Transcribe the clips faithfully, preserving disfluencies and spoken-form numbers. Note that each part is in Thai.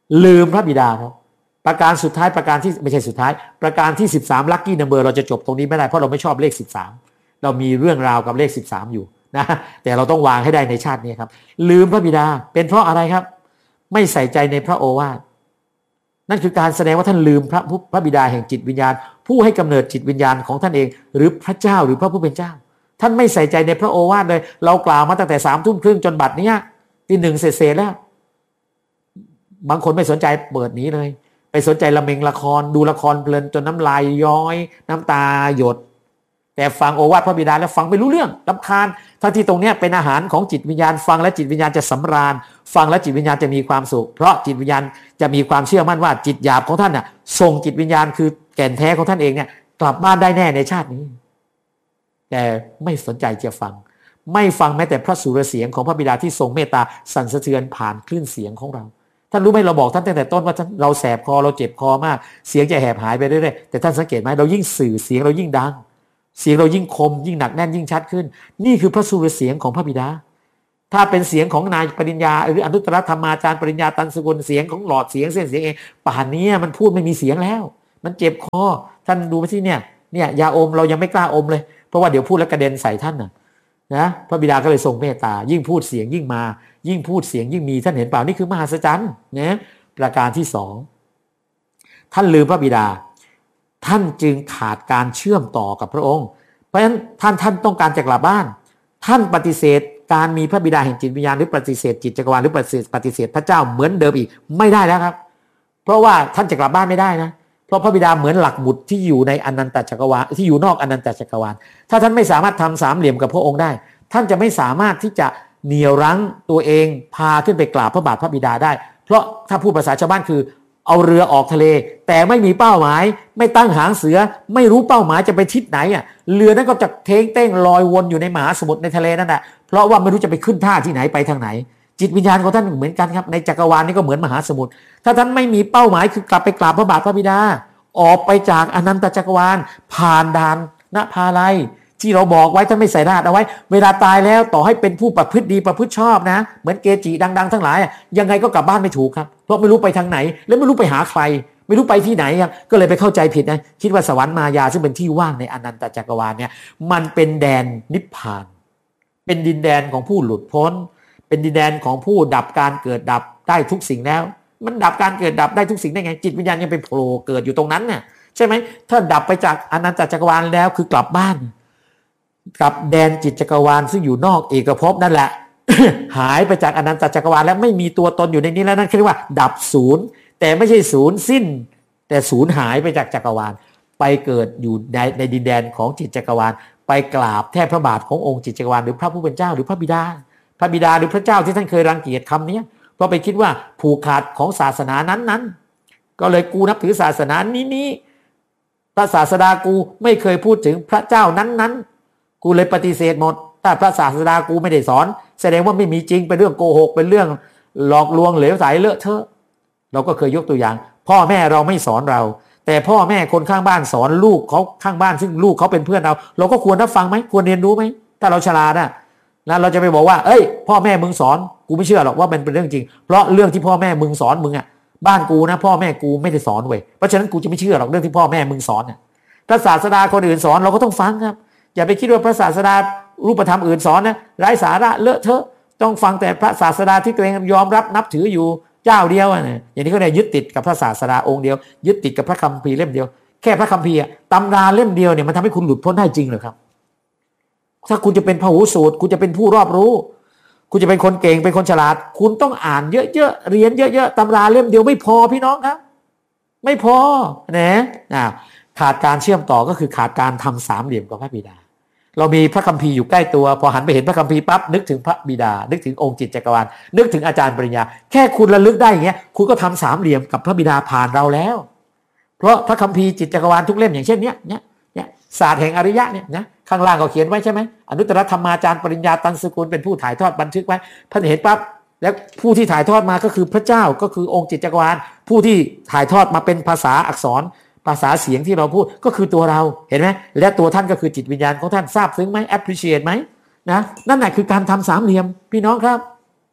ลืมพระบิดาครับประการสุดท้ายประการที่ไม่ใช่สุดท้ายประการที่สิบสามลัคกี้นัมเบอร์เราจะจบตรงนี้ไม่ได้เพราะเราไม่ชอบเลขสิบสามเรามีเรื่องราวกับเลขสิบสามอยู่นะแต่เราต้องวางให้ได้ในชาตินี้ครับลืมพระบิดาเป็นเพราะอะไรครับไม่ใส่ใจในพระโอวาทนั่นคือการแสดงว่าท่านลืมพระพระบิดาแห่งจิตวิญญาณผู้ให้กำเนิดจิตวิญญาณของท่านเองหรือพระเจ้าหรือพระผู้เป็นเจ้าท่านไม่ใส่ใจในพระโอวาทเลยเรากล่าวมาตั้งแต่สามทุ่มครึ่งจนบัดนี้ตีหนึ่งเสร็จแล้วบางคนไม่สนใจเปิดนี้เลยไปสนใจละเมงละครดูละครเพลินจนน้ำลายย้อยน้ำตาหยดแต่ฟังโอวาทพระบิดาแล้วฟังไม่รู้เรื่องรำคาญทั้งที่ตรงนี้เป็นอาหารของจิตวิญญาณฟังและจิตวิญญาณจะสำราญฟังและจิตวิญญาณจะมีความสุขเพราะจิตวิญญาณจะมีความเชื่อมั่นว่าจิตหยาบของท่านน่ะส่งจิตวิญญาณคือแก่นแท้ของท่านเองเนี่ยกลับบ้านได้แน่ในชาตินี้แต่ไม่สนใจจะฟังไม่ฟังแม้แต่พระสุรเสียงของพระบิดาที่ทรงเมตตาสั่นสะเทือนผ่านคลื่นเสียงของเราท่านรู้ไหมเราบอกท่านตั้งแต่ต้นว่าเราแสบคอเราเจ็บคอมากเสียงจะแหบหายไปเรื่อยๆแต่ท่านสังเกตไหมเรายิ่งสื่อเสียงเรายิ่งดังเสียงเรายิ่งคมยิ่งหนักแน่นยิ่งชัดขึ้นนี่คือพระสุรเสียงของพระบิดาถ้าเป็นเสียงของนายปริญญาหรืออนุตตรธรรมาจารย์ปริญญาตันสกุลเสียงของหลอดเสียงเส้นเสียงเองป่านนี้มันพูดไม่มีเสียงแล้วมันเจ็บคอท่านดูไปที่เนี่ยเนี่ยยาอมเรายังไม่กล้าอมเลยเพราะว่าเดี๋ยวพูดแล้วกระเด็นใส่ท่านน่ะนะพระบิดาก็เลยทรงเมตตายิ่งพูดเสียงยิ่งมายิ่งพูดเสียงยิ่งมีท่านเห็นเปล่านี่คือมหัศจรรย์นะประการที่สองท่านลืมพระบิดาท่านจึงขาดการเชื่อมต่อกับพระองค์เพราะฉะนั้นท่านท่านต้องการจะกลับบ้านท่านปฏิเสธการมีพระบิดาแห่งจิตวิญญาณหรือปฏิเสธจิตจักรวาลหรือปฏิเสธปฏิเสธพระเจ้าเหมือนเดิมอีกไม่ได้แล้วครับเพราะว่าท่านจะกลับบ้านไม่ได้นะเพราะพระบิดาเหมือนหลักหมุดที่อยู่ในอนันตจักรวาลที่อยู่นอกอนันตจักรวาลถ้าท่านไม่สามารถทำสามเหลี่ยมกับพระองค์ได้ท่านจะไม่สามารถที่จะเหนี่ยวรั้งตัวเองพาขึ้นไปกราบพระบาทพระบิดาได้เพราะถ้าพูดภาษาชาวบ้านคือเอาเรือออกทะเลแต่ไม่มีเป้าหมายไม่ตั้งหางเสือไม่รู้เป้าหมายจะไปทิศไหนอ่ะเรือนั้นก็จะเท้งเต้งลอยวนอยู่ในมหาสมุทรในทะเลนั่นแหละเพราะว่าไม่รู้จะไปขึ้นท่าที่ไหนไปทางไหนจิตวิญญาณของท่านเหมือนกันครับในจักรวาลนี้ก็เหมือนมหาสมุทรถ้าท่านไม่มีเป้าหมายคือกลับไปกราบพระบาทพระบิดาออกไปจากอนันตจักรวาลผ่านด่านณภาลัยที่เราบอกไว้ท่านไม่ใส่รหัสเอาไว้เวลาตายแล้วต่อให้เป็นผู้ประพฤติดีประพฤติชอบนะเหมือนเกจิดังๆทั้งหลายยังไงก็กลับบ้านไม่ถูกครับเพราะไม่รู้ไปทางไหนและไม่รู้ไปหาใครไม่รู้ไปที่ไหนครับก็เลยไปเข้าใจผิดนะคิดว่าสวรรค์มายาซึ่งเป็นที่ว่างในอนันตจักรวาลเนี่ยมันเป็นแดนนิพพานเป็นดินแดนของผู้หลุดพ้นเป็นดินแดนของผู้ดับการเกิดดับได้ทุกสิ่งแล้วมันดับการเกิดดับได้ทุกสิ่งได้ไงจิตวิญญาณยังไปโผล่เกิดอยู่ตรงนั้นเนี่ยใช่ไหมถ้าดับไปจากอนันตจักรวาลแล้วคือกลับบ้านกับแดนจิตจักรวาลซึ่งอยู่นอกเอกภพนั่นแหละ หายไปจากอนันตจักรวาลแล้วไม่มีตัวตนอยู่ในนี้แล้วนั่นเรียกว่าดับศูนย์แต่ไม่ใช่ศูนย์สิ้นแต่ศูนย์หายไปจากจักรวาลไปเกิดอยู่ในในดินแดนของจิตจักรวาลไปกราบแทบพระบาทขององค์จิตจักรวาลหรือพระผู้เป็นเจ้าหรือพระบิดาพระบิดาหรือพระเจ้าที่ท่านเคยรังเกียจคำนี้เพราะไปคิดว่าผูกขาดของศาสนานั้นๆก็เลยกูนับถือศาสนานี้นี้พระศาสดากูไม่เคยพูดถึงพระเจ้านั้นๆกูเลยปฏิเสธหมดถ้าพระศาสดากูไม่ได้สอนแสดงว่าไม่มีจริงเป็นเรื่องโกหกเป็นเรื่องหลอกลวงเหลวไหลเลอะเทอะเราก็เคยยกตัวอย่างพ่อแม่เราไม่สอนเราแต่พ่อแม่คนข้างบ้านสอนลูกเขาข้างบ้านซึ่งลูกเขาเป็นเพื่อนเราเราก็ควรรับฟังไหมควรเรียนรู้ไหมถ้าเราฉลาดนะแล้วเราจะไปบอกว่าเอ้ยพ่อแม่มึงสอนกูไม่เชื่อหรอกว่ามันเป็นเรื่องจริงเพราะเรื่องที่พ่อแม่มึงสอนมึงอ่ะบ้านกูนะพ่อแม่กูไม่ได้สอนเว้ยเพราะฉะนั้นกูจะไม่เชื่อหรอกเรื่องที่พ่อแม่มึงสอนเนี่ยถ้าศาสดาคนอื่นสอนเราก็ต้องฟังครับอย่าไปคิดว่าพระศาสดารูปธรรมอื่นสอนนะไร้สาระเลอะเทอะต้องฟังแต่พระศาสดาที่ตัวเองยอมรับนับถืออยู่เจ้าเดียวอ่ะเนี่ยอย่างนี้ก็ได้ยึดติดกับพระศาสดาองค์เดียวยึดติดกับพระคัมภีร์เล่มเดียวแค่พระคัมภีร์ตำราเล่มเดียวเนี่ยมันทำให้คุณหลุดพ้นได้จริงเหรอครับถ้าคุณจะเป็นพหูสูตรคุณจะเป็นผู้รอบรู้คุณจะเป็นคนเก่งเป็นคนฉลาดคุณต้องอ่านเยอะๆเรียนเยอะๆตำราเล่มเดียวไม่พอพี่น้องครับไม่พอนะอ่าขาดการเชื่อมต่อก็คือขาดการทำสามเหลี่ยมกับพระบิดาเรามีพระคัมภีร์อยู่ใกล้ตัวพอหันไปเห็นพระคัมภีร์ปั๊บนึกถึงพระบิดานึกถึงองค์จิตจักรวาลนึกถึงอาจารย์ปริญญาแค่คุณระลึกได้อย่างเงี้ยคุณก็ทำสามเหลี่ยมกับพระบิดาผ่านเราแล้วเพราะพระคัมภีร์จิตจักรวาลทุกเล่มอย่างเช่นเนี้ยเนี้ยเนี้ยศาสตร์แห่งอริยะเนี่ยนะข้างล่างก็เขียนไว้ใช่ไหมอนุตตรธรรมาจารย์ปริญญาตันสกุลเป็นผู้ถ่ายทอดบันทึกไว้ท่านเห็นปั๊บแล้วผู้ที่ถ่ายทอดมาก็คือพระเจ้าก็คือองค์จิตจักรวาลผู้ที่ถ่ายทอดมาเป็นภาษาอักษรภาษาเสียงที่เราพูดก็คือตัวเราเห็นไหมและตัวท่านก็คือจิตวิญญาณของท่านทราบซึ้งไหม appreciate ไหมนะนั่นแหละคือการทำสามเหลี่ยมพี่น้องครับ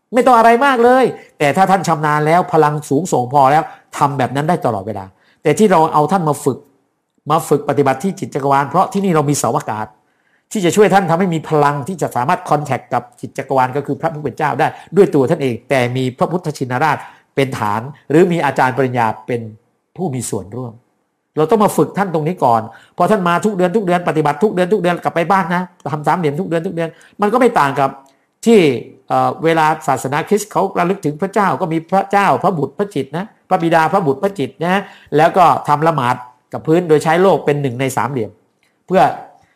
ไม่ต้องอะไรมากเลยแต่ถ้าท่านชำนาญแล้วพลังสูงส่งพอแล้วทำแบบนั้นได้ตลอดเวลาแต่ที่เราเอาท่านมาฝึกมาฝึกปฏิบัติที่จิตจักรวาลเพราะที่นี่เรามีเสาอากาศที่จะช่วยท่านทำให้มีพลังที่จะสามารถคอนแทคกับจิตจักรวาลก็คือพระผู้เป็นเจ้าได้ด้วยตัวท่านเองแต่มีพระพุทธชินราชเป็นฐานหรือมีอาจารย์ปริญญาเป็นผู้มีส่วนร่วมเราต้องมาฝึกท่านตรงนี้ก่อนพอท่านมาทุกเดือนทุกเดือนปฏิบัติทุกเดือนทุกเดือนกลับไปบ้านนะทำสามเหลี่ยมทุกเดือนทุกเดือนมันก็ไม่ต่างกับที่เวลาศาสนาคริสต์เขาระลึกถึงพระเจ้าก็มีพระเจ้าพระบุตรพระจิตนะพระบิดาพระบุตรพระจิตนะแล้วก็ทำละหมาดกับพื้นโดยใช้โลกเป็นหนึ่งในสามเหลี่ยมเพื่อ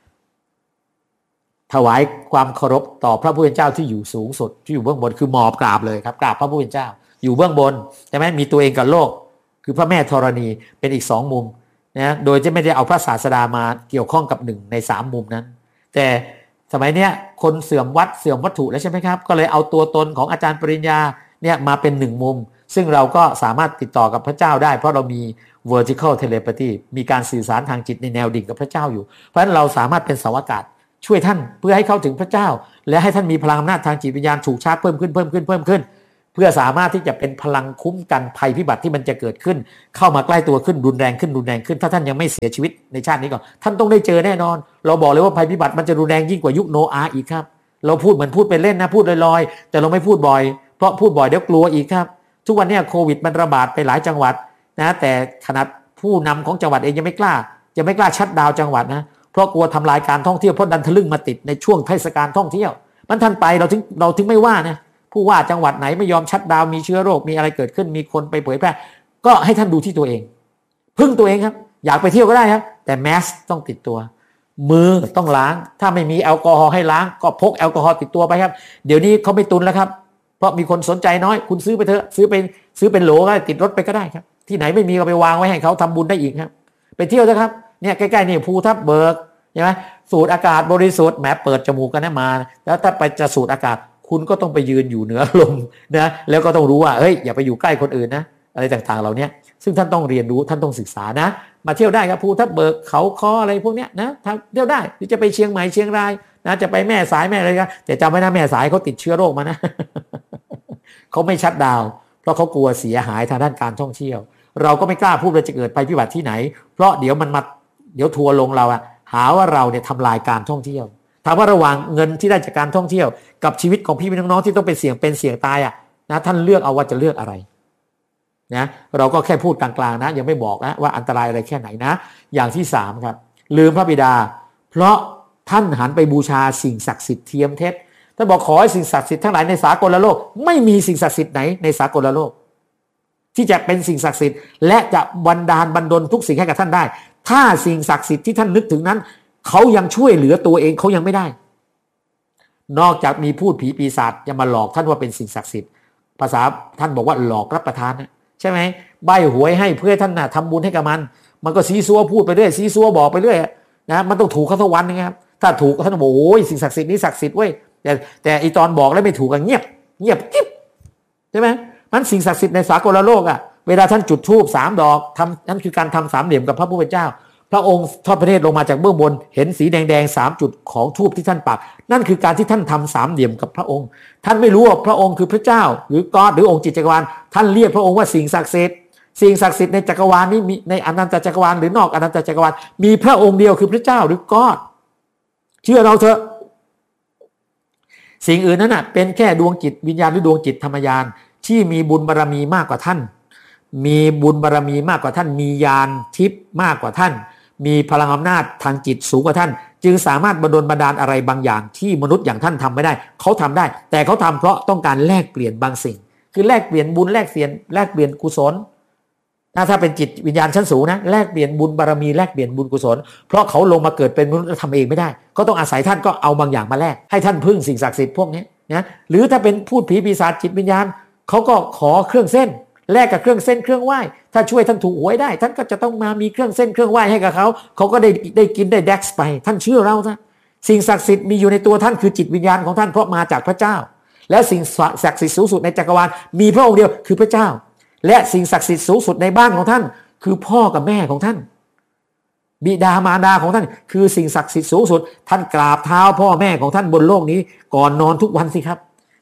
ถวายความเคารพต่อพระผู้เป็นเจ้าที่อยู่สูงสุดที่อยู่เบื้องบนคือหมอบกราบเลยครับกราบพระผู้เป็นเจ้าอยู่เบื้องบนใช่ไหมมีตัวเองกับโลกคือพระแม่ธรณีเป็นอีกสองมุมนะโดยจะไม่ได้เอาพระศาสดามาเกี่ยวข้องกับหนึ่งในสามมุมนั้นแต่สมัยเนี้ยคนเสื่อมวัดเสื่อมวัตถุแล้วใช่ไหมครับก็เลยเอาตัวตนของอาจารย์ปริญญาเนี่ยมาเป็นหนึ่งมุมซึ่งเราก็สามารถติดต่อกับพระเจ้าได้เพราะเรามี vertical telepathy มีการสื่อสารทางจิตในแนวดิ่งกับพระเจ้าอยู่เพราะฉะนั้นเราสามารถเป็นเสาอากาศช่วยท่านเพื่อให้เข้าถึงพระเจ้าและให้ท่านมีพลังอำนาจทางจิตวิญญาณถูกชาร์จเพิ่มขึ้นเพิ่มขึ้นเพิ่มขึ้นเพื่อสามารถที่จะเป็นพลังคุ้มกันภัยพิบัติที่มันจะเกิดขึ้นเข้ามาใกล้ตัวขึ้นรุนแรงขึ้นรุนแรงขึ้นถ้าท่านยังไม่เสียชีวิตในชาตินี้ก่อนท่านต้องได้เจอแน่นอนเราบอกเลยว่าภัยพิบัติมันจะรุนแรงยิ่งกว่ายุคโนอาห์อีกครับเราพูดเหมือนพูดไปเล่นนะพูดลอยๆแต่เราไม่พูดบ่อยเพราะพูดบ่อยเดี๋ยวกลัวอีกครับทุกวันนี้โควิดมันระบาดไปหลายจังหวัดนะแต่ขนาดผู้นำของจังหวัดเองยังไม่กล้าจะไม่กล้าชัตดาวน์จังหวัดนะเพราะกลัวทำลายการท่องเที่ยวเพราะดันทะลึ่งมาติดในช่วงเทศกาลท่องเที่ยวมันท่านไปเราถึงเราถึงไม่ว่านะผู้ว่าจังหวัดไหนไม่ยอมชัตดาวน์มีเชื้อโรคมีอะไรเกิดขึ้นมีคนไปเผยแพร่ก็ให้ท่านดูที่ตัวเองพึ่งตัวเองครับอยากไปเที่ยวก็ได้ครับแต่แมสต้องติดตัวมือต้องล้างถ้าไม่มีแอลกอฮอล์ให้ล้างก็พกแอลกอฮอล์ติดตัวไปครับเดี๋ยวนี้เขาไม่ตุนแล้วครับเพราะมีคนสนใจน้อยคุณซื้อไปเถอะซื้อเป็นซื้อเป็นโหลก็ติดรถไปก็ได้ครับที่ไหนไม่มีก็ไปวางไว้ให้เขาทำบุญได้อีกครับไปเที่ยวนะครับเนี่ยใกล้ๆนี่ภูทับเบิกใช่ไหมสูดอากาศบริสุทธิ์แหมเปิดจมูกกันนะมาแล้วถ้าไปจะสูดอากาศคุณก็ต้องไปยืนอยู่เหนือลมนะแล้วก็ต้องรู้ว่าเฮ้ยอย่าไปอยู่ใกล้คนอื่นนะอะไรต่างๆเหล่านี้ซึ่งท่านต้องเรียนรู้ท่านต้องศึกษานะมาเที่ยวได้ครับภูทับเบิกเขาค้ออะไรพวกเนี้ยนะเที่ยวได้หรือจะไปเชียงใหม่เชียงรายนะจะไปแม่สายแม่อะไรกันแต่จำไว้นะแม่สายเขาติดเชื้อโรคมานะ เขาไม่ชัตดาวน์เพราะเขากลัวเสียหายทางด้านการท่องเที่ยวเราก็ไม่กล้าพูดว่าจะเกิดภัยพิบัติที่ไหนเพราะเดี๋ยวมันมาเดี๋ยวทัวร์ลงเราอะหาว่าเราเนี่ยทำลายการท่องเที่ยวถามว่าระหว่างเงินที่ได้จากการท่องเที่ยวกับชีวิตของพี่น้องๆที่ต้องไปเสี่ยงเป็นเสี่ยงตายอ่ะนะท่านเลือกเอาว่าจะเลือกอะไรนะเราก็แค่พูดกลางๆนะยังไม่บอกนะว่าอันตรายอะไรแค่ไหนนะอย่างที่สามครับลืมพระบิดาเพราะท่านหันไปบูชาสิ่งศักดิ์สิทธิ์เทียมเท็จท่านบอกขอให้สิ่งศักดิ์สิทธิ์ทั้งหลายในสากลโลกไม่มีสิ่งศักดิ์สิทธิ์ไหนในสากลโลกที่จะเป็นสิ่งศักดิ์สิทธิ์และจะบันดาลบันดลทุกสิ่งให้กับท่านได้ถ้าสิ่งศักดิ์สิทธิ์ที่ท่านนึกถึงนั้นเขายังช่วยเหลือตัวเองเขายังไม่ได้นอกจากมีพูดผีปีศาจจะมาหลอกท่านว่าเป็นสิ่งศักดิ์สิทธิ์ภาษาท่านบอกว่าหลอกรับประทานนะใช่ไหมใบหวยให้เพื่อท่านนะทำบุญให้กับมันมันก็ซีซัวพูดไปเรื่อยซีซัวบอกไปเรื่อยนะมันต้องถูกเขาทุกวันนะครับถ้าถูกท่านบอกโอ้ยสิ่งศักดิ์สิทธิ์นี้ศักดิ์สิทธิ์เว้ยแต่แต่อีตอนบอกแล้วไม่ถูกกันเงียบเงียบกิ๊บใช่ไหมมันสิ่งศักดิ์สิทธิ์ในสากลโลกอ่ะเวลาท่านจุดธูปสามดอกทำนั่นคือการทำสามเหลี่ยมกับพระผู้เป็นเจ้าพระองค์ทอดพระเนตรลงมาจากเบื้องบนเห็นสีแดงๆสามจุดของธูปที่ท่านปักนั่นคือการที่ท่านทำสามเหลี่ยมกับพระองค์ท่านไม่รู้ว่าพระองค์คือพระเจ้าหรือก๊อดหรือองค์จิตจักรวาลท่านเรียกพระองค์ว่าสิ่งศักดิ์สิทธิ์สิ่งศักดิ์สิทธิ์ในจักรวาลนี้มีในอนันตจักรวาลหรือนอกอนันตจักรวาลมีพระองค์เดียวคือพระเจ้าหรือก๊อดเชื่อเราเถอะสิ่งอื่นนั้นน่ะเป็นแค่ดวงจิตวิญญาณหรือดวงจิตธรรมญาณที่มีบุญบารมีมากกว่าท่านมีบุญบารมีมากกว่าท่านมีญาณทิพย์มากกว่าท่านมีพลังอำนาจทางจิตสูงกว่าท่านจึงสามารถบันดลบันดาลอะไรบางอย่างที่มนุษย์อย่างท่านทำไม่ได้เขาทำได้แต่เขาทำเพราะต้องการแลกเปลี่ยนบางสิ่งคือแลกเปลี่ยนบุญแลกเปลี่ยนแลกเปลี่ยนกุศลถ้าถ้าเป็นจิตวิญญาณชั้นสูงนะแลกเปลี่ยนบุญบารมีแลกเปลี่ยนบุญกุศลเพราะเขาลงมาเกิดเป็นมนุษย์ทำเองไม่ได้เขาต้องอาศัยท่านก็เอาบางอย่างมาแลกให้ท่านพึ่งสิ่งศักดิ์สิทธิ์พวกนี้นะหรือถ้าเป็นพูดผีปีศาจจิตวิญญาณเขาก็ขอเครื่องเส้นแลกกับเครื่องเส้นเครื่องไหว้ถ้าช่วยท่านถูกหวยได้ท่านก็จะต้องมามีเครื่องเส้นเครื่องไหว้ให้กับเขาเขาก็ได้ได้กินได้แดกซ์ไปท่านเชื่อเราซะสิ่งศักดิ์สิทธิ์มีอยู่ในตัวท่านคือจิตวิญญาณของท่านเพราะมาจากพระเจ้าและสิ่งศักดิ์สิทธิ์สูงสุดในจักรวาลมีพระองค์เดียวคือพระเจ้าและสิ่งศักดิ์สิทธิ์สูงสุดในบ้านของท่านคือพ่อกับแม่ของท่านบิดามารดาของท่านคือสิ่งศักดิ์สิทธิ์สูงสุดท่านกราบเท้าพ่อแม่ของท่านบนโลกนี้ก่อนนอนทุกวันสิครับ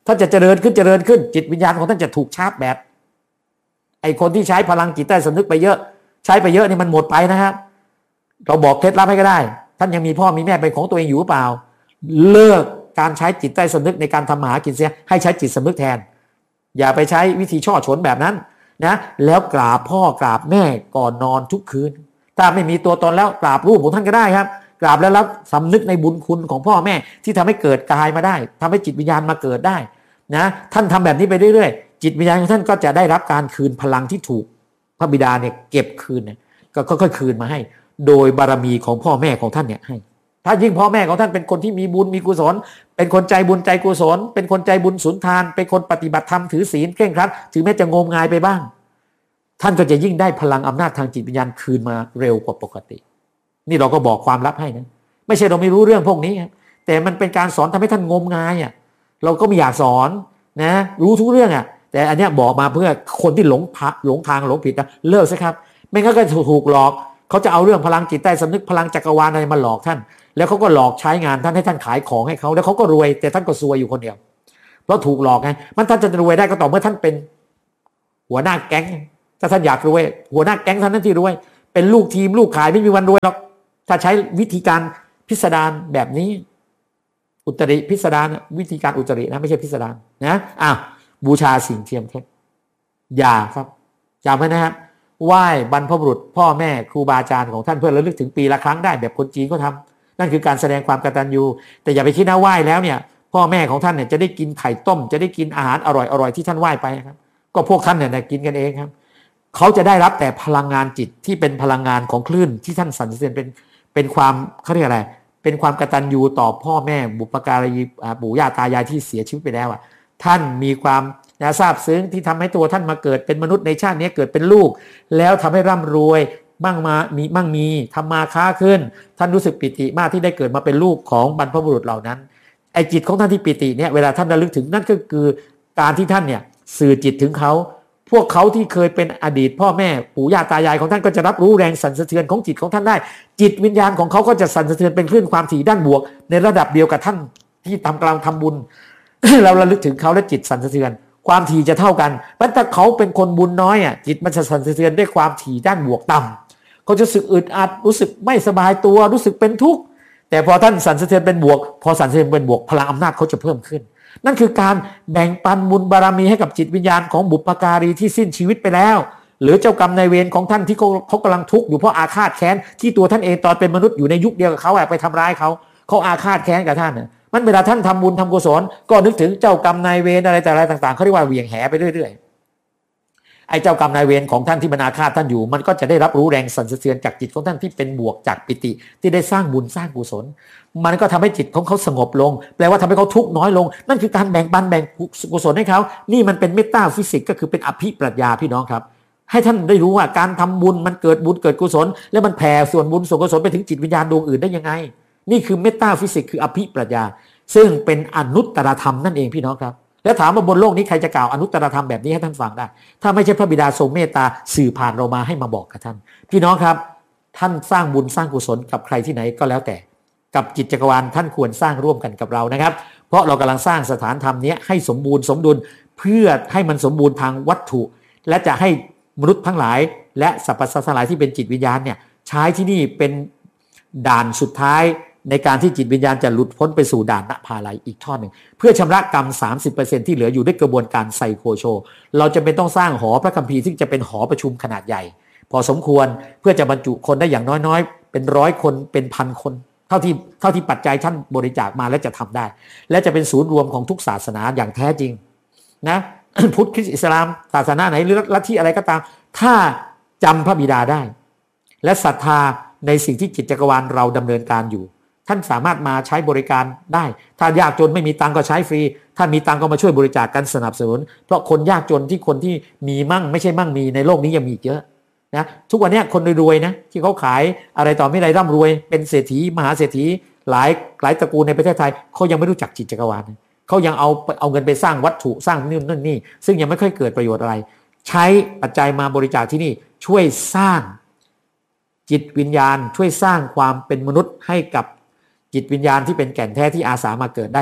ท่านจะเจริญขึ้นเจริญขึ้นจิตวิญญาณของท่านจะถูกชาร์จแบตไอคนที่ใช้พลังจิตใต้สำนึกไปเยอะใช้ไปเยอะนี่มันหมดไปนะครับเราบอกเคล็ดลับให้ก็ได้ท่านยังมีพ่อมีแม่เป็นของตัวเองอยู่หรือเปล่าเลิกการใช้จิตใต้สำนึกในการทำมาหากินเสียให้ใช้จิตสำนึกแทนอย่าไปใช้วิธีช่อฉนแบบนั้นนะแล้วกราบพ่อกราบแม่ก่อนนอนทุกคืนถ้าไม่มีตัวตนแล้วกราบรูปของท่านก็ได้ครับกราบแล้วรับสำนึกในบุญคุณของพ่อแม่ที่ทำให้เกิดกายมาได้ทำให้จิตวิญญาณมาเกิดได้นะท่านทำแบบนี้ไปเรื่อยๆจิตวิญญาณของท่านก็จะได้รับการคืนพลังที่ถูกพระบิดาเนี่ยเก็บคืนเนี่ยก็ค่อยๆคืนมาให้โดยบารมีของพ่อแม่ของท่านเนี่ยให้ถ้ายิ่งพ่อแม่ของท่านเป็นคนที่มีบุญมีกุศลเป็นคนใจบุญใจกุศลเป็นคนใจบุญสุนทานเป็นคนปฏิบัติธรรมถือศีลเคร่งครัดถึงแม้จะงมงายไปบ้างท่านก็จะยิ่งได้พลังอำนาจทางจิตวิญญาณคืนมาเร็วกว่าปกตินี่เราก็บอกความลับให้นะไม่ใช่เราไม่รู้เรื่องพวกนี้แต่มันเป็นการสอนทำให้ท่านงมงายอ่ะเราก็ไม่อยากสอนนะรู้ทุกเรื่องอ่ะแต่อันเนี้ยบอกมาเพื่อคนที่หลงพะหลงทางหลงผิดนะเลิกซะครับไม่งั้นก็ถูกหลอกเขาจะเอาเรื่องพลังจิตใต้สำนึกพลังจักรวาลอะไรมาหลอกท่านแล้วเขาก็หลอกใช้งานท่านให้ท่านขายของให้เขาแล้วเขาก็รวยแต่ท่านก็ซวยอยู่คนเดียวเพราะถูกหลอกไงมันท่านจะรวยได้ก็ต่อเมื่อท่านเป็นหัวหน้าแก๊งถ้าท่านอยากรวยหัวหน้าแก๊งท่านนั่นที่รวยเป็นลูกทีมลูกขายไม่มีวันรวยหรอกถ้าใช้วิธีการพิสดารแบบนี้อุตริพิสดารวิธีการอุตรินะไม่ใช่พิสดารนะอ้าวบูชาสิ่งเทียมเท็จอย่าครับจำไว้นะครับไหว้บรรพบุรุษพ่อแม่ครูบาอาจารย์ของท่านเพื่อระลึกถึงปีละครั้งได้แบบคนจีนก็ทำนั่นคือการแสดงความกตัญญูแต่อย่าไปคิดนะไหว้แล้วเนี่ยพ่อแม่ของท่านเนี่ยจะได้กินไข่ต้มจะได้กินอาหารอร่อยอร่อยที่ท่านไหว้ไปครับก็พวกท่านเนี่ยกินกันเองครับเขาจะได้รับแต่พลังงานจิตที่เป็นพลังงานของคลื่นที่ท่านสรรเสริญเป็นเป็นความเขาเรียกอะไรเป็นความกตัญญูต่อพ่อแม่บุปการีปู่ย่าตายายที่เสียชีวิตไปแล้วอ่ะท่านมีความนะซาบซึ้งที่ทำให้ตัวท่านมาเกิดเป็นมนุษย์ในชาตินี้เกิดเป็นลูกแล้วทำให้ร่ำรวยมั่งมามีมั่งมีทำมาค้าขึ้นท่านรู้สึกปิติมากที่ได้เกิดมาเป็นลูกของบรรพบุรุษเหล่านั้นไอ้จิตของท่านที่ปิติเนี่ยเวลาท่านระลึกถึงนั่นก็คือการที่ท่านเนี่ยสื่อจิตถึงเขาพวกเขาที่เคยเป็นอดีตพ่อแม่ปู่ย่าตายายของท่านก็จะรับรู้แรงสั่นสะเทือนของจิตของท่านได้จิตวิญญาณของเขาก็จะสั่นสะเทือนเป็นคลื่นความถี่ด้านบวกในระดับเดียวกับท่านที่ทำกำลังทำบุญ เราระลึกถึงเขาและจิตสั่นสะเทือนความถี่จะเท่ากันเพราะถ้าเขาเป็นคนบุญน้อยอ่ะจิตมันจะสั่นสะเทือนด้วยความถี่ด้านบวกต่ำเขาจะรู้สึกอึดอัดรู้สึกไม่สบายตัวรู้สึกเป็นทุกข์แต่พอท่านสั่นสะเทือนเป็นบวกพอสั่นสะเทือนเป็นบวกพลังอำนาจเขาจะเพิ่มขึ้นนั่นคือการแบ่งปันบุญบารมีให้กับจิตวิญญาณของบุพการีที่สิ้นชีวิตไปแล้วหรือเจ้ากรรมนายเวรของท่านที่เขาเขากำลังทุกข์อยู่เพราะอาฆาตแค้นที่ตัวท่านเองตอนเป็นมนุษย์อยู่ในยุคเดียวกับเขาไปทำร้ายเขาเขาอาฆาตแค้นกับท่านน่ะมันเวลาท่านทำบุญทำกุศลก็นึกถึงเจ้ากรรมนายเวรอะไรแต่อะไรต่างๆเขาเรียกว่าเหวี่ยงแหไปเรื่อยๆไอ้เจ้ากรรมนายเวรของท่านที่มันอาฆาตท่านอยู่มันก็จะได้รับรู้แรงสั่นสะเทือนจากจิตของท่านที่เป็นบวกจากปิติที่ได้สร้างบุญสร้างกุศลมันก็ทำให้จิตของเขาสงบลงแปลว่าทำให้เขาทุกข์น้อยลงนั่นคือการแบ่งปันแบ่งกุศลให้เขานี่มันเป็นเมตตาฟิสิกส์ก็คือเป็นอภิปรัชญาพี่น้องครับให้ท่านได้รู้ว่าการทำบุญมันเกิดบุญเกิดกุศลแล้วมันแผ่ส่วนบุญส่วนกุศลไปถึงจิตวิญญาณดวงอื่นได้ยังไงนี่คือเมตตาฟิสิกส์คืออภิปรัชญาซึ่งเป็นอนุตตรธรรมนั่นเองพี่น้องครับแล้วถามว่าบนโลกนี้ใครจะกล่าวอนุตตรธรรมแบบนี้ให้ท่านฟังได้ถ้าไม่ใช่พระบิดาทรงเมตตาสื่อผ่านเรามาให้มาบอกกับท่านพี่น้องครับท่านสร้างบุญสร้างกุศลกับใครที่ไหนก็แล้วแต่กับจิตจักรวาลท่านควรสร้างร่วมกันกับเรานะครับเพราะเรากำลังสร้างสถานธรรมนี้ให้สมบูรณ์สมดุลเพื่อให้มันสมบูรณ์ทางวัตถุและจะให้มนุษย์ทั้งหลายและสรรพสัตว์ทั้งหลายที่เป็นจิตวิญญาณเนี่ยใช้ที่นี่เป็นด่านสุดท้ายในการที่จิตวิญญาณจะหลุดพ้นไปสู่ด่านนภาลัยอีกทอดหนึ่งเพื่อชำระกรรม สามสิบเปอร์เซ็นต์ ที่เหลืออยู่ด้วยกระบวนการไซโคโชเราจะเป็นต้องสร้างหอพระคัมภีร์ซึ่งจะเป็นหอประชุมขนาดใหญ่พอสมควรเพื่อจะบรรจุคนได้อย่างน้อยๆเป็นร้อยคนเป็นพันคนเท่าที่เท่าที่ปัจจัยท่านบริจาคมาและจะทำได้และจะเป็นศูนย์รวมของทุกศาสนาอย่างแท้จริงนะ พุทธคริสต์อิสลามศาสนาไหนหรือลัทธิอะไรก็ตามถ้าจำพระบิดาได้และศรัทธาในสิ่งที่จิตจักรวาลเราดำเนินการอยู่ท่านสามารถมาใช้บริการได้ถ้ายากจนไม่มีตังก็ใช้ฟรีถ้ามีตังก็มาช่วยบริจาคกันสนับสนุนเพราะคนยากจนที่คนที่มีมั่งไม่ใช่มั่งมีในโลกนี้ยังมีเยอะนะทุกวันนี้คนรวยๆนะที่เขาขายอะไรต่อไม่ไรร่ำรวยเป็นเศรษฐีมหาเศรษฐีหลายหลายตระกูลในประเทศไทยเขายังไม่รู้จักจิตจักรวาลเขายังเอาเอาเงินไปสร้างวัตถุสร้างนู่นนั่นนี่ซึ่งยังไม่ค่อยเกิดประโยชน์อะไรใช้ปัจจัยมาบริจาคที่นี่ช่วยสร้างจิตวิญญาณช่วยสร้างความเป็นมนุษย์ให้กับจิตวิญญาณที่เป็นแก่นแท้ที่อาสามาเกิดได้แน่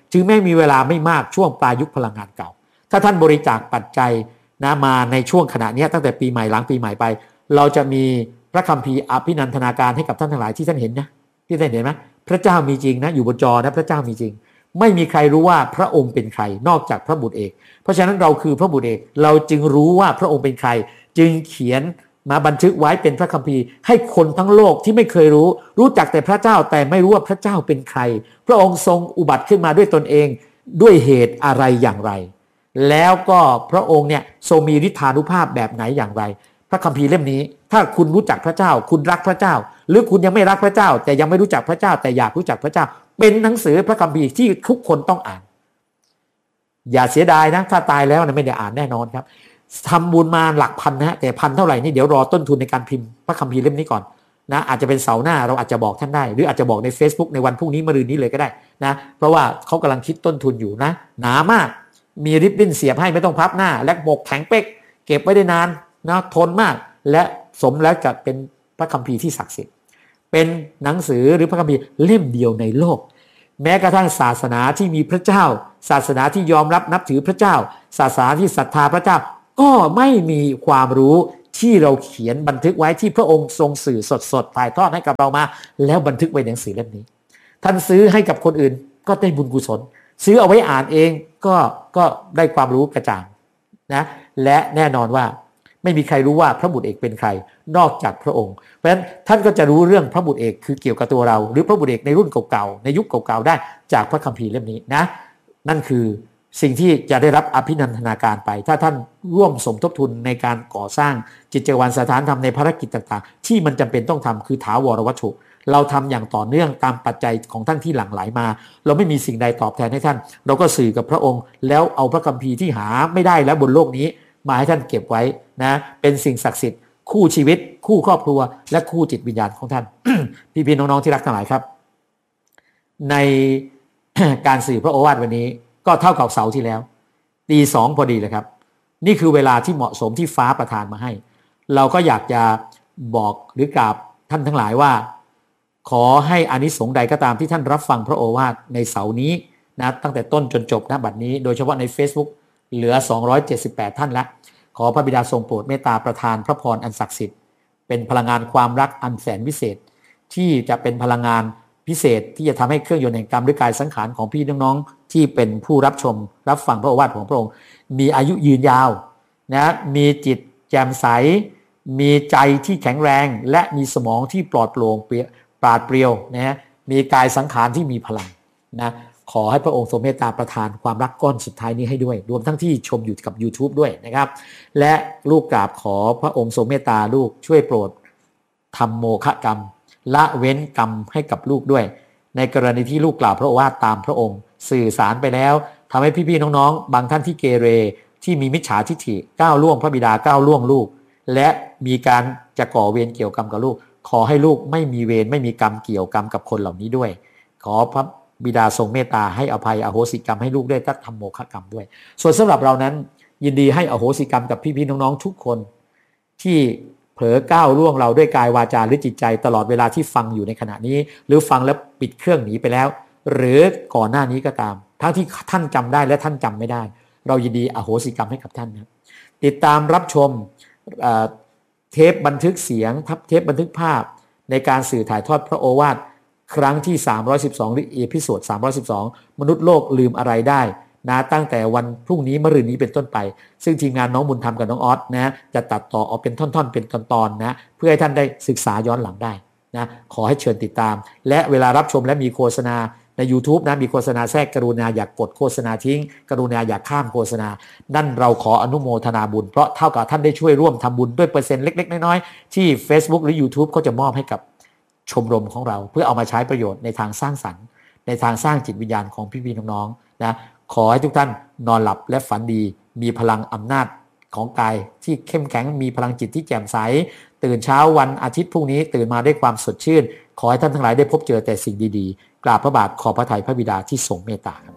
จึงไม่มีเวลาไม่มากช่วงปลายยุคพลังงานเก่าถ้าท่านบริจาคปัจจัยนะมาในช่วงขณะนี้ตั้งแต่ปีใหม่หลังปีใหม่ไปเราจะมีพระคัมภีร์อภินันทนาการให้กับท่านทั้งหลายที่ท่านเห็นนะที่ท่านเห็นไหมพระเจ้ามีจริงนะอยู่บนจอนะพระเจ้ามีจริงไม่มีใครรู้ว่าพระองค์เป็นใครนอกจากพระบุตรเอกเพราะฉะนั้นเราคือพระบุตรเอกเราจึงรู้ว่าพระองค์เป็นใครจึงเขียนมาบันทึกไว้เป็นพระคัมภีร์ให้คนทั้งโลกที่ไม่เคยรู้รู้จักแต่พระเจ้าแต่ไม่รู้ว่าพระเจ้าเป็นใครพระองค์ทรงอุบัติขึ้นมาด้วยตนเองด้วยเหตุอะไรอย่างไรแล้วก็พระองค์เนี่ยทรงมีฤทธานุภาพแบบไหนอย่างไรพระคัมภีร์เล่มนี้ถ้าคุณรู้จักพระเจ้าคุณรักพระเจ้าหรือคุณยังไม่รักพระเจ้าแต่ยังไม่รู้จักพระเจ้าแต่อยากรู้จักพระเจ้าเป็นหนังสือพระคัมภีร์ที่ทุกคนต้องอ่านอย่าเสียดายนะถ้าตายแล้วนะไม่ได้อ่านแน่นอนครับทำบุญมาหลักพันนะแต่พันเท่าไหร่นี่เดี๋ยวรอต้นทุนในการพิมพ์พระคัมภีร์เล่มนี้ก่อนนะอาจจะเป็นเสาร์หน้าเราอาจจะบอกท่านได้หรืออาจจะบอกใน Facebook ในวันพรุ่งนี้มะรืนนี้เลยก็ได้นะเพราะว่าเขากำลังคิดต้นทุนอยู่นะหนามากมีริบบิ้นเสียบให้ไม่ต้องพับหน้าและหมกแข็งเป๊กเก็บไว้ได้นานนะทนมากและสมแล้วจะเป็นพระคัมภีร์ที่ศักดิ์สิทธิ์เป็นหนังสือหรือพระคัมภีร์เล่มเดียวในโลกแม้กระทั่งศาสนาที่มีพระเจ้าศาสนาที่ยอมรับนับถือพระเจ้าศาสนาที่ศรัทธาพระเจ้าก็ไม่มีความรู้ที่เราเขียนบันทึกไว้ที่พระองค์ทรงสื่อสดๆถ่ายทอดให้กับเรามาแล้วบันทึกไว้ในหนังสือเล่มนี้ท่านซื้อให้กับคนอื่นก็ได้บุญกุศลซื้อเอาไว้อ่านเองก็ก็ได้ความรู้กระจ่างนะและแน่นอนว่าไม่มีใครรู้ว่าพระบุตรเอกเป็นใครนอกจากพระองค์เพราะฉะนั้นท่านก็จะรู้เรื่องพระบุตรเอกคือเกี่ยวกับตัวเราหรือพระบุตรเอกในรุ่นเก่าๆในยุคเก่าๆได้จากพระคัมภีร์เล่มนี้นะนั่นคือสิ่งที่จะได้รับอภินันทนาการไปถ้าท่านร่วมสมทบทุนในการก่อสร้างกิจวัตรสถานธรรมในภารกิจต่างๆที่มันจำเป็นต้องทำคือถาวรวัตถุเราทำอย่างต่อเนื่องตามปัจจัยของท่านที่หลั่งไหลมาเราไม่มีสิ่งใดตอบแทนให้ท่านเราก็สื่อกับพระองค์แล้วเอาพระคัมภีร์ที่หาไม่ได้แล้วบนโลกนี้มาให้ท่านเก็บไว้นะเป็นสิ่งศักดิ์สิทธิ์คู่ชีวิตคู่ครอบครัวและคู่จิตวิญญาณของท่าน พี่ๆน้องๆที่รักทั้งหลายครับใน การสื่อพระโอวาทวันนี้ก็เท่ากับเสาร์ที่แล้วตีสองพอดีเลยครับนี่คือเวลาที่เหมาะสมที่ฟ้าประทานมาให้เราก็อยากจะบอกหรือกราบท่านทั้งหลายว่าขอให้อานิสงส์ใดก็ตามที่ท่านรับฟังพระโอวาทในเสาร์นี้นะตั้งแต่ต้นจนจบนะบัดนี้โดยเฉพาะใน Facebook เหลือสองร้อยเจ็ดสิบแปดท่านละขอพระบิดาทรงโปรดเมตตาประทานพระพรอันศักดิ์สิทธิ์เป็นพลังงานความรักอันแสนวิเศษที่จะเป็นพลังงานพิเศษที่จะทำให้เครื่องยนต์แห่งกรรมหรือกายสังขารของพี่น้องๆที่เป็นผู้รับชมรับฟังพระโอวาทของพระองค์มีอายุยืนยาวนะมีจิตแจ่มใสมีใจที่แข็งแรงและมีสมองที่ปลอดโปร่งปราดเปรียวนะมีกายสังขารที่มีพลังนะขอให้พระองค์ทรงเมตตาประทานความรักก้อนสุดท้ายนี้ให้ด้วยรวมทั้งที่ชมอยู่กับ YouTube ด้วยนะครับและลูกกราบขอพระองค์ทรงเมตตาลูกช่วยโปรดทำโมฆะกรรมละเว้นกรรมให้กับลูกด้วยในกรณีที่ลูกกล่าวพระโอวาทตามพระองค์สื่อสารไปแล้วทำให้พี่ๆน้องๆบางท่านที่เกเรที่มีมิจฉาทิฏฐิก้าวล่วงพระบิดาก้าวล่วงลูกและมีการจะก่อเวรเกี่ยวกรรมกับลูกขอให้ลูกไม่มีเวรไม่มีกรรมเกี่ยวกรรมกับคนเหล่านี้ด้วยขอพระบิดาทรงเมตตาให้อภัยอโหสิกรรมให้ลูกได้ทำโมฆะกรรมด้วยส่วนสำหรับเรานั้นยินดีให้อโหสิกรรมกับพี่ๆน้องๆทุกคนที่เผลอก้าวล่วงเราด้วยกายวาจาหรือจิตใจตลอดเวลาที่ฟังอยู่ในขณะนี้หรือฟังแล้วปิดเครื่องหนีไปแล้วหรือก่อนหน้านี้ก็ตามทั้งที่ท่านจำได้และท่านจำไม่ได้เรายินดีอโหสิกรรมให้กับท่านนะติดตามรับชมเทปบันทึกเสียงทับเทปบันทึกภาพในการสื่อถ่ายทอดพระโอวาทครั้งที่สามร้อยสิบสองหรือเอพิโซดสามร้อยสิบสองมนุษย์โลกลืมอะไรได้นะตั้งแต่วันพรุ่งนี้มะรืนนี้เป็นต้นไปซึ่งทีมงานน้องบุญธรรมกับน้องออสนะจะตัดต่อออกเป็นท่อนๆเป็นตอนๆนะเพื่อให้ท่านได้ศึกษาย้อนหลังได้นะขอให้เชิญติดตามและเวลารับชมและมีโฆษณาใน YouTube นะมีโฆษณาแทรกกรุณาอยากกดโฆษณาทิ้งกรุณาอยากข้ามโฆษณานั่นเราขออนุโมทนาบุญเพราะเท่ากับท่านได้ช่วยร่วมทำบุญด้วยเปอร์เซ็นต์เล็กๆน้อยๆที่ Facebook หรือ YouTube เขาจะมอบให้กับชมรมของเราเพื่อเอามาใช้ประโยชน์ในทางสร้างสรรค์ในทางสร้างจิตวิญญาณของพี่ๆน้องๆนะขอให้ทุกท่านนอนหลับและฝันดีมีพลังอำนาจของกายที่เข้มแข็งมีพลังจิตที่แจ่มใสตื่นเช้าวันอาทิตย์พรุ่งนี้ตื่นมาด้วยความสดชื่นขอให้ท่านทั้งหลายได้พบเจอแต่สิ่งดีๆกราบพระบาทขอพระทัยพระบิดาที่ทรงเมตตาครับ